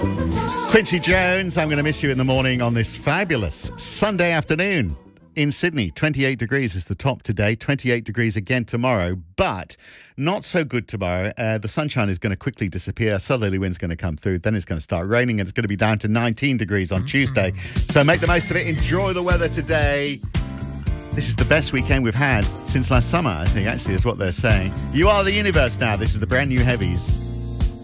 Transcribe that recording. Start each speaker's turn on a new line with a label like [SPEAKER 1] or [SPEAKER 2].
[SPEAKER 1] Quincy Jones, I'm going to miss you in the morning on this fabulous Sunday afternoon in Sydney. 28 degrees is the top today, 28 degrees again tomorrow, but not so good tomorrow. The sunshine is going to quickly disappear. Southerly wind's going to come through. Then it's going to start raining and it's going to be down to 19 degrees on Tuesday. So make the most of it. Enjoy the weather today. This is the best weekend we've had since last summer, I think, actually, is what they're saying. You are the universe now. This is the brand new Heavies.